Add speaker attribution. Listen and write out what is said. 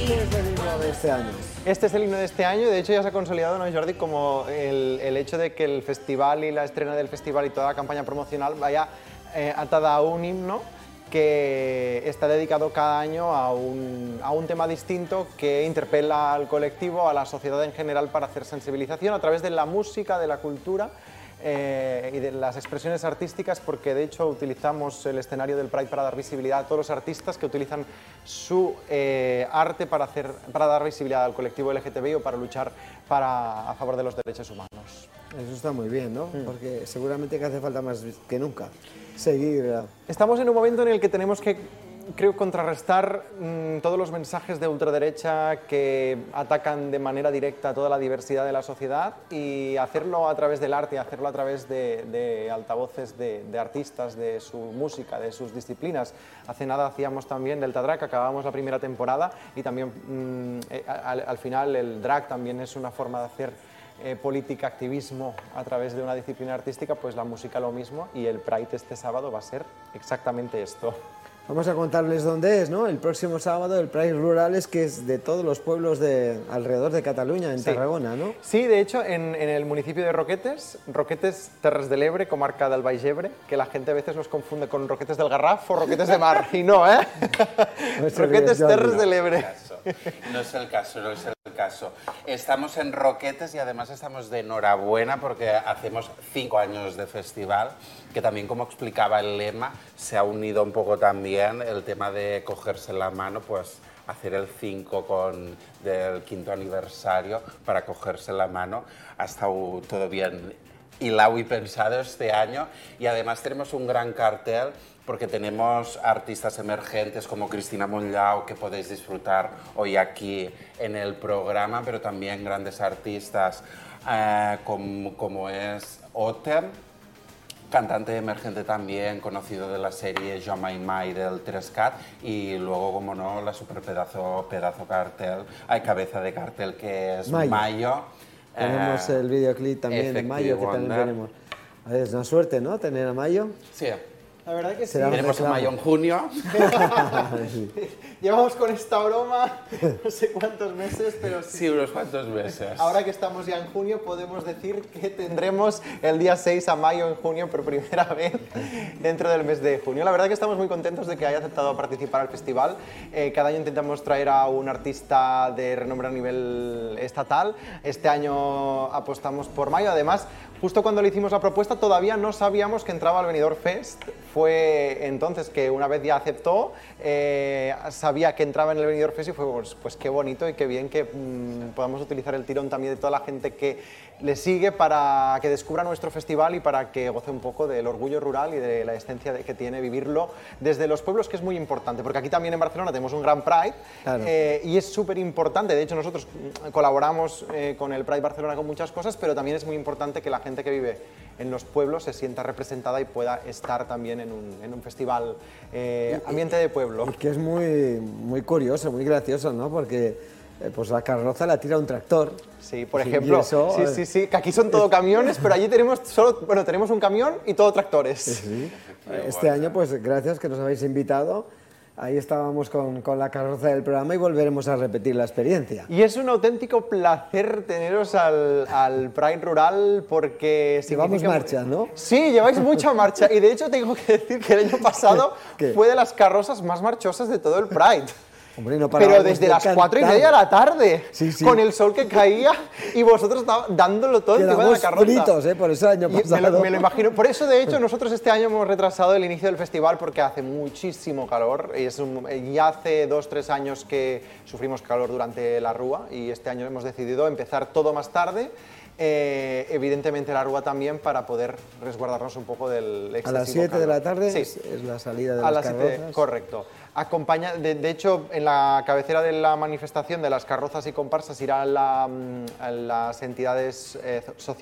Speaker 1: Este es el himno de este año.
Speaker 2: Este es el himno de este año, de hecho ya se ha consolidado, ¿no, Jordi? Como el hecho de que el festival y la estrena del festival y toda la campaña promocional vaya atada a un himno que está dedicado cada año a un tema distinto que interpela al colectivo, a la sociedad en general, para hacer sensibilización a través de la música, de la cultura y de las expresiones artísticas, porque de hecho utilizamos el escenario del Pride para dar visibilidad a todos los artistas que utilizan su arte para dar visibilidad al colectivo LGTBI o para luchar a favor de los derechos humanos.
Speaker 1: Eso está muy bien, ¿no? Porque seguramente que hace falta más que nunca seguir.
Speaker 2: Estamos en un momento en el que tenemos que, creo, contrarrestar todos los mensajes de ultraderecha que atacan de manera directa a toda la diversidad de la sociedad y hacerlo a través del arte, hacerlo a través de altavoces de artistas, de su música, de sus disciplinas. Hace nada hacíamos también Delta Drag, acabamos la primera temporada y también al final el drag también es una forma de hacer política, activismo a través de una disciplina artística, pues la música lo mismo, y el Pride este sábado va a ser exactamente esto.
Speaker 1: Vamos a contarles dónde es, ¿no? El próximo sábado el Pride Rurales, que es de todos los pueblos alrededor de Cataluña, en Tarragona, ¿no?
Speaker 2: Sí, de hecho, en el municipio de Roquetes, Terres de l'Ebre, comarca del Baix Ebre, que la gente a veces nos confunde con Roquetes del Garraf o Roquetes de Mar, y no, ¿eh? Roquetes, Terres de l'Ebre.
Speaker 3: No es el caso, no es el caso. Estamos en Roquetes y además estamos de enhorabuena porque hacemos 5 años de festival, que también, como explicaba el lema, se ha unido un poco también el tema de cogerse la mano, pues hacer el 5 del 5º aniversario para cogerse la mano. Ha estado todo bien hilado y pensado este año, y además tenemos un gran cartel porque tenemos artistas emergentes como Cristina Monllau, que podéis disfrutar hoy aquí en el programa, pero también grandes artistas como es Otter, cantante emergente también, conocido de la serie Jo Mai Mai del 3CAT, y luego, como no, la super pedazo cartel, cabeza de cartel, que es Mayo.
Speaker 1: Tenemos el videoclip también de Mayo, que también tenemos. Es una suerte, ¿no?, tener a Mayo.
Speaker 3: Sí.
Speaker 2: La verdad que sí.
Speaker 3: Tenemos a Mayo en junio.
Speaker 2: Llevamos con esta broma no sé cuántos meses, pero sí.
Speaker 3: Sí, unos cuantos meses.
Speaker 2: Ahora que estamos ya en junio, podemos decir que tendremos el día 6 a Mayo en junio por primera vez dentro del mes de junio. La verdad que estamos muy contentos de que haya aceptado participar al festival. Cada año intentamos traer a un artista de renombre a nivel estatal. Este año apostamos por Mayo. Además, justo cuando le hicimos la propuesta todavía no sabíamos que entraba al Benidorm Fest. Fue entonces que, una vez ya aceptó, sabía que entraba en el Benidorm Fest y fue pues qué bonito y qué bien que podamos utilizar el tirón también de toda la gente que le sigue para que descubra nuestro festival y para que goce un poco del orgullo rural y de la esencia que tiene vivirlo desde los pueblos, que es muy importante, porque aquí también en Barcelona tenemos un gran Pride. Claro. Y es súper importante. De hecho, nosotros colaboramos con el Pride Barcelona con muchas cosas, pero también es muy importante que la gente que vive en los pueblos se sienta representada y pueda estar también en un festival ambiente de pueblo.
Speaker 1: Y que es muy curioso, muy gracioso, ¿no? Porque pues la carroza la tira un tractor.
Speaker 2: Sí, por ejemplo. Eso, sí, que aquí son todo camiones, pero allí tenemos tenemos un camión y todo tractores.
Speaker 1: Sí. Este año, pues gracias que nos habéis invitado. Ahí estábamos con la carroza del programa y volveremos a repetir la experiencia.
Speaker 2: Y es un auténtico placer teneros al Pride Rural, porque
Speaker 1: llevamos marcha, ¿no?
Speaker 2: Sí, lleváis mucha marcha, y de hecho tengo que decir que el año pasado fue de las carrozas más marchosas de todo el Pride.
Speaker 1: Hombre, no
Speaker 2: pero desde las 4:30 de la tarde,
Speaker 1: sí.
Speaker 2: con el sol que caía y vosotros dándolo todo encima de la carroza.
Speaker 1: Fritos, por eso el año pasado.
Speaker 2: Me lo imagino. Por eso, de hecho, nosotros este año hemos retrasado el inicio del festival porque hace muchísimo calor. Ya hace 2-3 años que sufrimos calor durante la Rúa, y este año hemos decidido empezar todo más tarde. Evidentemente la Rúa también, para poder resguardarnos un poco del excesivo calor.
Speaker 1: A las 7 de la tarde
Speaker 2: sí.
Speaker 1: es la salida de las carrozas.
Speaker 2: 7, correcto. De hecho, en la cabecera de la manifestación de las carrozas y comparsas irán las entidades sociales